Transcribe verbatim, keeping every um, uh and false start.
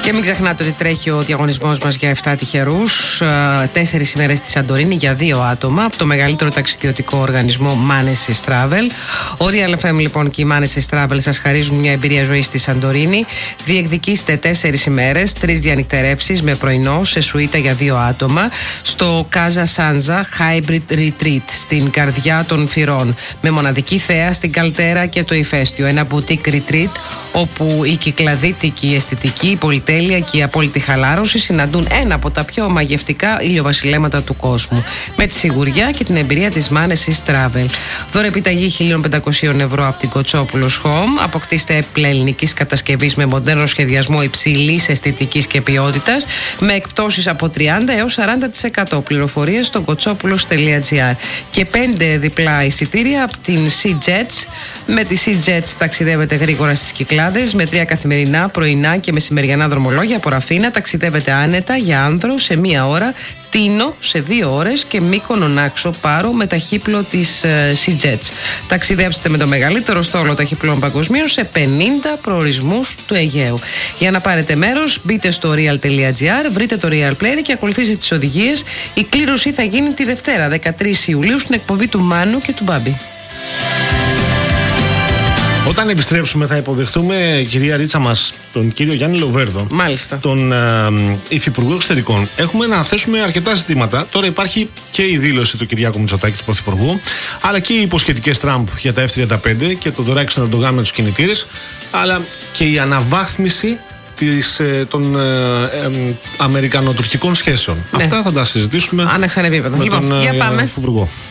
Και μην ξεχνάτε ότι τρέχει ο διαγωνισμός μας για εφτά τυχερούς, τέσσερις ημέρες στη Σαντορίνη για δύο άτομα από το μεγαλύτερο ταξιδιωτικό οργανισμό Manesis Travel. Ο Real εφ εμ λοιπόν και η Manesis Travel σας χαρίζουν μια εμπειρία ζωής στη Σαντορίνη. Διεκδικήστε τέσσερις ημέρες, τρεις διανυκτερεύσεις με πρωινό σε σουίτα για δύο άτομα στο Casa Sanza Hybrid Retreat στην καρδιά των Φυρών, με μοναδική θέα στην Καλτέρα και το ηφαίστειο. Ένα boutique retreat όπου η κυκλαδίτικη, η αισθητική, η πολυτέλεια και η απόλυτη χαλάρωση συναντούν ένα από τα πιο μαγευτικά ηλιοβασιλέματα του κόσμου, με τη σιγουριά και την εμπειρία της Manesis Travel. Δώρο επιταγή χίλια πεντακόσια ευρώ από την Κοτσόπουλος Home. Αποκτήστε έπιπλα ελληνικής κατασκευής με μοντέρνο σχεδιασμό υψηλής αισθητικής και ποιότητας, με εκπτώσεις από τριάντα έως σαράντα τοις εκατό. Πληροφορίες στο κοτσόπουλος τελεία τζι άρ. Και πέντε διπλά εισιτήρια από την SeaJets. Με τη SeaJets ταξιδεύετε γρήγορα στις Κυκλάδες, με τρία καθημερινά, πρωινά και μεσημεριανά δρομολόγια από Ραφίνα. Ταξιδεύετε άνετα για Άνδρο σε μία ώρα, Τίνο σε δύο ώρες και Μύκονο Νάξο Πάρο με ταχύπλο της uh, SeaJets. Ταξιδέψτε με το μεγαλύτερο στόλο ταχυπλών παγκοσμίων σε πενήντα προορισμούς του Αιγαίου. Για να πάρετε μέρος, μπείτε στο real τελεία τζι άρ, βρείτε το Real Player και ακολουθήστε τις οδηγίες. Η κλήρωση θα γίνει τη Δευτέρα, δεκατρείς Ιουλίου, στην εκπομπή του Μάνου και του Μπάμπη. Όταν επιστρέψουμε θα υποδεχτούμε, κυρία Ρίτσα μας, τον κύριο Γιάννη Λοβέρδο. Μάλιστα. Τον ε, Υφυπουργό Εξωτερικών. Έχουμε να θέσουμε αρκετά ζητήματα. Τώρα υπάρχει και η δήλωση του Κυριάκου Μητσοτάκη, του Πρωθυπουργού, αλλά και οι υποσχετικές Τραμπ για τα εφ τριάντα πέντε και το δωράκι στον Ερντογάν με τους κινητήρες, αλλά και η αναβάθμιση της, ε, των ε, ε, αμερικανοτουρκικών σχέσεων. Ναι. Αυτά θα τα συζητήσουμε Άναξαν επίπεδο. με Λοιπόν, τον για πάμε. Υφυπουργό.